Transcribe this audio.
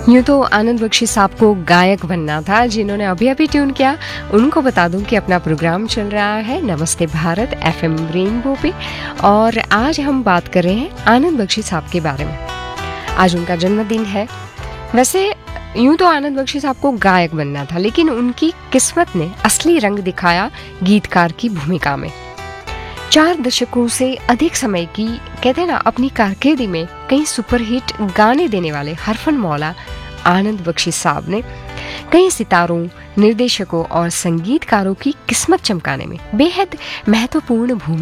यूँ तो आनंद बख्शी साहब को गायक बनना था, जिन्होंने अभी अभी ट्यून किया उनको बता दूं कि अपना प्रोग्राम चल रहा है नमस्ते भारत एफएम रेनबो पे, और आज हम बात कर रहे हैं आनंद बख्शी साहब के बारे में। आज उनका जन्मदिन है। वैसे यूँ तो आनंद बख्शी साहब को गायक बनना था, लेकिन उनकी किस्मत ने असली रंग दिखाया गीतकार की भूमिका में। 4 दशकों से अधिक समय की कहते हैं ना अपनी कारकिर्दी में कई सुपरहिट गाने देने वाले हरफन मौला आनंद बख्शी साहब ने कई सितारों, निर्देशकों और संगीतकारों की किस्मत चमकाने में बेहद महत्वपूर्ण भूमिका